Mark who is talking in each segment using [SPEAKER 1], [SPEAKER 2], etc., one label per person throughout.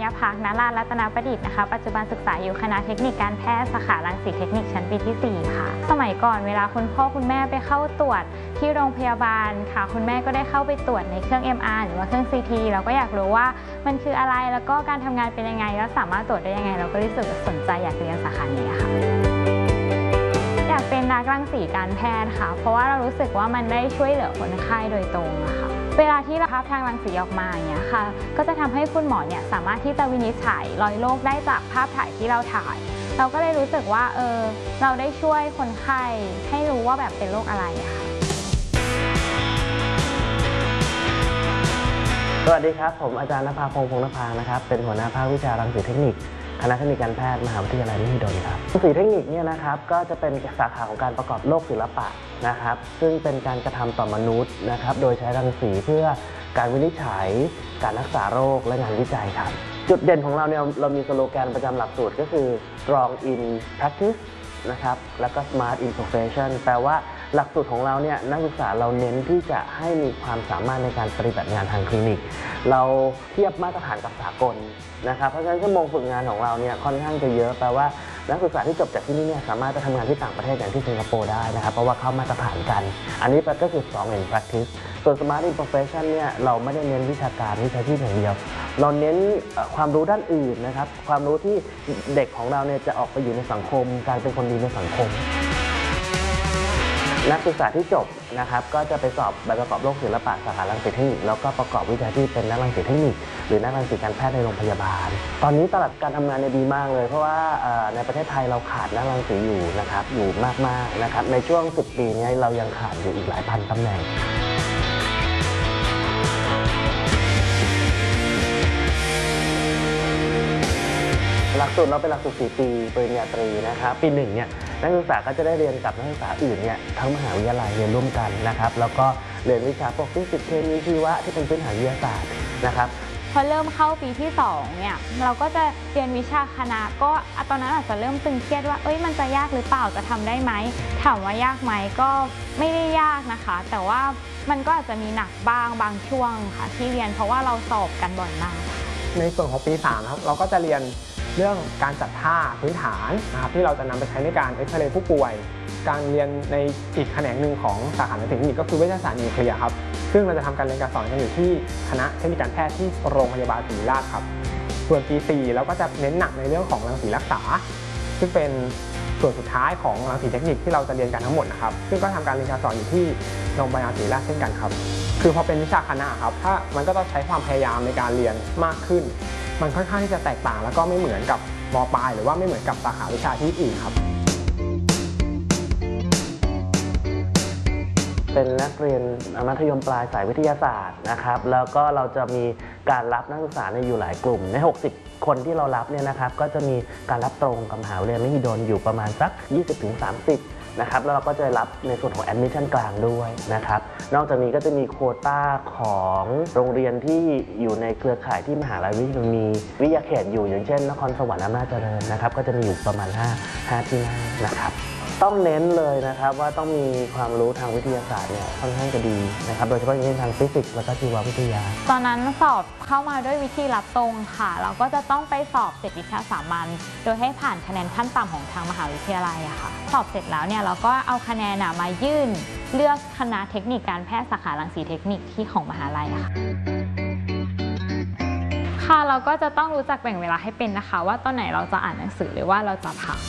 [SPEAKER 1] ญภักดิ์ ณ ลานรัตนประดิษฐ์นะคะปัจจุบันศึกษาอยู่คณะเทคนิคการแพทย์สาขารังสีเทคนิคชั้นปีที่4ค่ะสมัยก่อนเวลาคุณพ่อคุณแม่ไปเข้าตรวจที่โรงพยาบาลค่ะคุณแม่ก็ได้เข้าไปตรวจในเครื่อง MR หรือว่าเครื่อง CT เราก็อยากรู้ว่ามันคืออะไรแล้วก็การทำงานเป็นยังไงแล้วสามารถตรวจได้ยังไงเราก็รู้สึกสนใจอยากเรียนสาขานี้ค่ะอยากเป็นนักรังสีการแพทย์ค่ะเพราะว่าเรารู้สึกว่ามันได้ช่วยเหลือคนไข้โดยตรงค่ะเวลาที่ภาพทางรังสีออกมาอย่างเงี้ยค่ะก็จะทำให้คุณหมอเนี่ยสามารถที่จะวินิจฉัยรอยโรคได้จากภาพถ่ายที่เราถ่ายเราก็เลยรู้สึกว่าเราได้ช่วยคนไข้ให้รู้ว่าแบบเป็นโรคอะไรค่ะ
[SPEAKER 2] สวัสดีครับผมอาจารย์ณภาพงษ์ พงษ์นภานะครับเป็นหัวหน้าภาควิชารังสีเทคนิคคณะเทคนิคการแพทย์มหาวิทยาลัยมหิดลครับรังสีเทคนิคเนี่ยนะครับก็จะเป็นสาขาของการประกอบโลกศิลปะนะครับซึ่งเป็นการกระทำต่อมนุษย์นะครับโดยใช้รังสีเพื่อการวินิจฉัยการรักษาโรคและงานวิจัยครับจุดเด่นของเราเนี่ยเรามีสโลแกนประจำหลักสูตรก็คือ strong in practice นะครับแล้วก็ smart in profession แปลว่าหลักสูตรของเราเนี่ยนักศึกษาเราเน้นที่จะให้มีความสามารถในการปฏิบัติงานทางคลินิกเราเทียบมาตรฐานกับสากลนะครับเพราะฉะนั้นชั่วโมงฝึกงานของเราเนี่ยค่อนข้างจะเยอะแปลว่านักศึกษาที่จบจากที่นี่เนี่ยสามารถไปทำงานที่ต่างประเทศอย่างที่สิงคโปร์ได้นะครับเพราะว่าเข้ามาตรฐานกันอันนี้ก็คือ strong in practice ส่วน smart in profession เนี่ยเราไม่ได้เน้นวิชาการวิชาชีพอย่างเดียวเราเน้นความรู้ด้านอื่นนะครับความรู้ที่เด็กของเราเนี่ยจะออกไปอยู่ในสังคมการเป็นคนดีในสังคมนักศึกษาที่จบนะครับก็จะไปสอบใบประกอบโรคศิลปะสาขารังสีเทคนิคแล้วก็ประกอบวิชาชีพเป็นนักรังสีเทคนิคหรือนักรังสีการแพทย์ในโรงพยาบาลตอนนี้ตลาดการทำงานดีมากเลยเพราะว่าในประเทศไทยเราขาดนักรังสีอยู่นะครับอยู่มากๆนะครับในช่วง10 ปีนี้เรายังขาดอยู่อีกหลายพันตำแหน่งหลักสูตรเราเป็นหลักสูตร4 ปีปริญญาตรีนะครับปี1เนี่ยนักศึกษาก็จะได้เรียนกับนักศึกษาอื่นเนี่ยทั้งมหาวิทยาลัยเรียนร่วมกันนะครับแล้วก็เรียนวิชาพวกฟิสิกส์เคมีชีวะที่เป็นพื้นฐานวิทยาศาสตร์นะครับ
[SPEAKER 1] พอเริ่มเข้าปีที่2เนี่ยเราก็จะเรียนวิชาคณะก็ตอนนั้นอาจจะเริ่มตึงเครียดว่ามันจะยากหรือเปล่าจะทำได้ไหมถามว่ายากไหมก็ไม่ได้ยากนะคะแต่ว่ามันก็อาจจะมีหนักบ้างบางช่วงค่ะที่เรียนเพราะว่าเราสอบกันบ่อยมาก
[SPEAKER 3] ในส่วนของปี3ครับเราก็จะเรียนเรื่องการจัดท่าพื้นฐานนะครับที่เราจะนำไปใช้ในการเอ็กซเรย์ผู้ป่วยการเรียนในอีกแขนงหนึ่งของสาขาเทคนิคก็คือวิทยาศาสตร์นิวเคลียร์ครับซึ่งเราจะทำการเรียนการสอนกันอยู่ที่คณะเทคนิคการแพทย์ที่โรงพยาบาลศิริราชครับส่วนปี4เราก็จะเน้นหนักในเรื่องของรังสีรักษาซึ่งเป็นส่วนสุดท้ายของรังสีเทคนิคที่เราจะเรียนกันทั้งหมดนะครับซึ่งก็ทำการเรียนการสอนอยู่ที่โรงพยาบาลศิริราชเช่นกันครับคือพอเป็นวิชาคณะครับถ้ามันก็ต้องใช้ความพยายามในการเรียนมากขึ้นมันค่อนข้างที่จะแตกต่างแล้วก็ไม่เหมือนกับม.ปลายหรือว่าไม่เหมือนกับสาขาวิชาที่อื่นครับ
[SPEAKER 2] เป็นนักเรียนมัธยมปลายสายวิทยาศาสตร์นะครับแล้วก็เราจะมีการรับนักศึกษาอยู่หลายกลุ่มใน60 คนที่เรารับเนี่ยนะครับก็จะมีการรับตรงกับมหาวิทยาลัยมหิดลอยู่ประมาณสัก 20-30 นะครับแล้วเราก็จะรับในส่วนของ admission กลางด้วยนะครับนอกจากนี้ก็จะมีโควต้าของโรงเรียนที่อยู่ในเครือข่ายที่มหาวิทยาลัยมีวิทยาเขตอยู่อย่างเช่นนครสวรรค์อำนาจเจริญนะครับก็จะมีอยู่ประมาณ5 ที่นั่งนะครับต้องเน้นเลยนะครับว่าต้องมีความรู้ทางวิทยาศาสตร์เนี่ยค่อนข้างจะดีนะครับโดยเฉพาะอย่างยิ่งทางฟิสิกส์และก็ชีววิทยา
[SPEAKER 1] ตอนนั้นสอบเข้ามาด้วยวิธีรับตรงค่ะเราก็จะต้องไปสอบ7 วิชาสามัญโดยให้ผ่านคะแนนขั้นต่ำของทางมหาวิทยาลัยค่ะสอบเสร็จแล้วเนี่ยเราก็เอาคะแนนมายื่นเลือกคณะเทคนิคการแพทย์สาขารังสีเทคนิคที่ของมหาลัยค่ะเราก็จะต้องรู้จักแบ่งเวลาให้เป็นนะคะว่าตอนไหนเราจะอ่านหนังสือหรือว่าเราจะพัก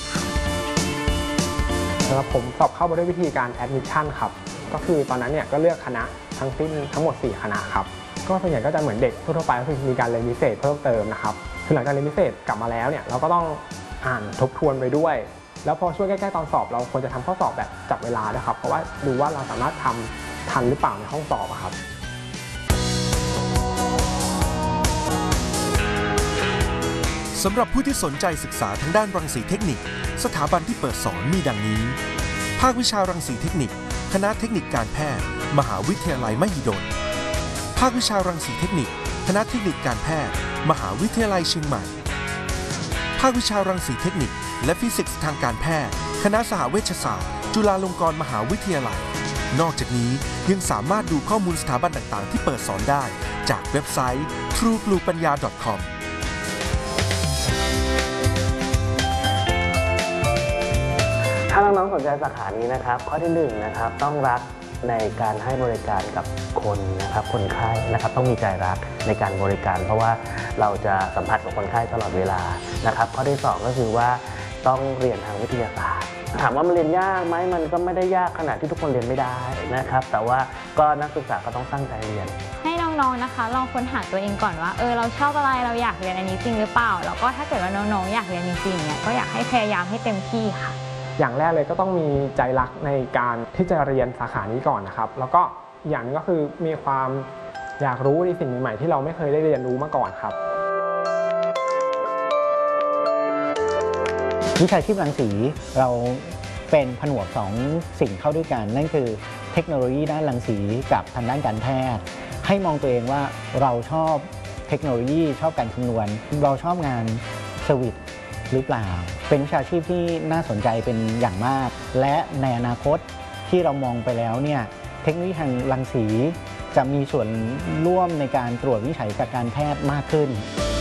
[SPEAKER 3] สำหรับผมสอบเข้ามาด้วยวิธีการ admission ครับก็คือตอนนั้นเนี่ยก็เลือกคณะทั้งหมด4 คณะครับก็ส่วนใหญ่ก็จะเหมือนเด็กทั่วไปก็คือมีการเรียนพิเศษเพิ่มเติมนะครับคือหลังจากเรียนพิเศษกลับมาแล้วเนี่ยเราก็ต้องอ่านทบทวนไปด้วยแล้วพอช่วงใกล้ๆตอนสอบเราควรจะทำข้อสอบแบบจับเวลาด้วยครับเพราะว่าดูว่าเราสามารถทำทันหรือเปล่าในห้องสอบครับ
[SPEAKER 4] สำหรับผู้ที่สนใจศึกษาทางด้านรังสีเทคนิคสถาบันที่เปิดสอนมีดังนี้ภาควิชารังสีเทคนิคคณะเทคนิคการแพทย์มหาวิทยาลัยมหิดลภาควิชารังสีเทคนิคคณะเทคนิคการแพทย์มหาวิทยาลัยเชียงใหม่ภาควิชารังสีเทคนิคและฟิสิกส์ทางการแพทย์คณะสหเวชศาสตร์จุฬาลงกรณ์มหาวิทยาลัยนอกจากนี้ยังสามารถดูข้อมูลสถาบันต่างๆที่เปิดสอนได้จากเว็บไซต์ truebluepanya.com
[SPEAKER 2] ถ้าน้องๆสนใจสาขานี้นะครับข้อที่1นะครับต้องรักในการให้บริการกับคนนะครับคนไข้นะครับต้องมีใจรักในการบริการ เพราะว่าเราจะสัมผัสกับคนไข้ตลอดเวลานะครับข้อที่2ก็คือว่าต้องเรียนทางวิทยาศาสตร์ถามว่ามันเรียนยากไหมมันก็ไม่ได้ยากขนาดที่ทุกคนเรียนไม่ได้นะครับแต่ว่าก็นักศึกษาก็ต้องตั้งใจเรียน
[SPEAKER 1] ให้น้องๆนะคะลองค้นหาตัวเองก่อนว่าเราชอบอะไรเราอยากเรียนอันนี้จริงหรือเปล่าแล้วก็ถ้าเกิดว่าน้องๆอยากเรียนจริงๆเนี่ยก็อยากให้พยายามให้เต็มที่ค่ะ
[SPEAKER 3] อย่างแรกเลยก็ต้องมีใจรักในการที่จะเรียนสาขานี้ก่อนนะครับแล้วก็อย่างนึงก็คือมีความอยากรู้ในสิ่งใหม่ๆที่เราไม่เคยได้เรียนรู้มาก่อนครับ
[SPEAKER 5] วิชาชีพรังสีเราเป็นผนวก2สิ่งเข้าด้วยกันนั่นคือเทคโนโลยีด้านรังสีกับทางด้านการแพทย์ให้มองตัวเองว่าเราชอบเทคโนโลยีชอบการคำนวณเราชอบงานเซอร์วิสหรือเปล่าเป็นวิชาชีพที่น่าสนใจเป็นอย่างมากและในอนาคตที่เรามองไปแล้วเนี่ยเทคโนโลยีทางรังสีจะมีส่วนร่วมในการตรวจวิจัยกับการแพทย์มากขึ้น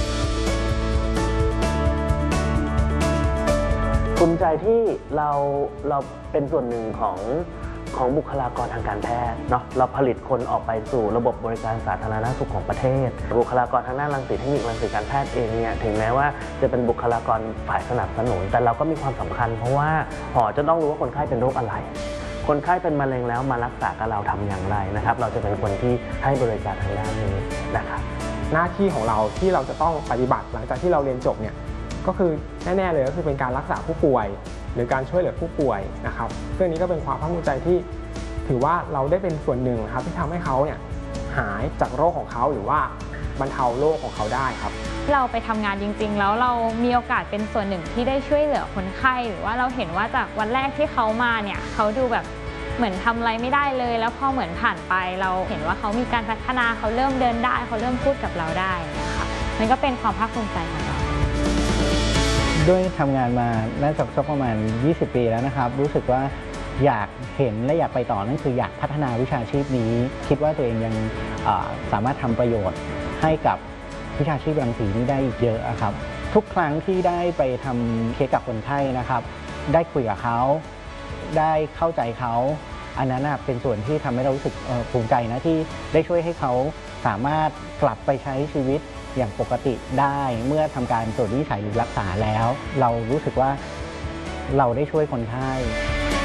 [SPEAKER 2] ภูมิใจที่เราเป็นส่วนหนึ่งของบุคลากรทางการแพทย์เนาะเราผลิตคนออกไปสู่ระบบบริการสาธารณสุขของประเทศบุคลากรทางด้านรังสีเทคนิครังสีการแพทย์เองเนี่ยถึงแม้ว่าจะเป็นบุคลากรฝ่ายสนับสนุนแต่เราก็มีความสำคัญเพราะว่าหมอจะต้องรู้ว่าคนไข้เป็นโรคอะไรคนไข้เป็นมะเร็งแล้วมารักษากับเราทำอย่างไรนะครับเราจะเป็นคนที่ให้บริการทางด้านนี้นะครับ
[SPEAKER 3] หน้าที่ของเราที่เราจะต้องปฏิบัติหลังจากที่เราเรียนจบเนี่ยก็คือแน่ๆเลยก็คือเป็นการรักษาผู้ป่วยหรือการช่วยเหลือผู้ป่วยนะครับซึ่งนี้ก็เป็นความภาคภูมิใจที่ถือว่าเราได้เป็นส่วนหนึ่งครับที่ทำให้เขาเนี่ยหายจากโรคของเขาหรือว่าบรรเทาโรคของเขาได้ครับ
[SPEAKER 1] เราไปทำงานจริงๆแล้วเรามีโอกาสเป็นส่วนหนึ่งที่ได้ช่วยเหลือคนไข้หรือว่าเราเห็นว่าจากวันแรกที่เขามาเนี่ยเขาดูแบบเหมือนทำอะไรไม่ได้เลยแล้วพอเหมือนผ่านไปเราเห็นว่าเขามีการพัฒนาเขาเริ่มเดินได้เขาเริ่มพูดกับเราได้นะคะมันก็เป็นความภาคภูมิใจของเรา
[SPEAKER 5] ด้วยทำงานมาน่าจะสักประมาณ20 ปีแล้วนะครับรู้สึกว่าอยากเห็นและอยากไปต่อนั่นคืออยากพัฒนาวิชาชีพนี้คิดว่าตัวเองยังสามารถทำประโยชน์ให้กับวิชาชีพรังสีนี้ได้อีกเยอะครับทุกครั้งที่ได้ไปทำเคสกับคนไข้นะครับได้คุยกับเขาได้เข้าใจเขาอันนั้นเป็นส่วนที่ทำให้เรารู้สึกภูมิใจนะที่ได้ช่วยให้เขาสามารถกลับไปใช้ชีวิตอย่างปกติได้เมื่อทำการตรวจวินิจฉัยหรือรักษาแล้วเรารู้สึกว่าเราได้ช่วยคนไข้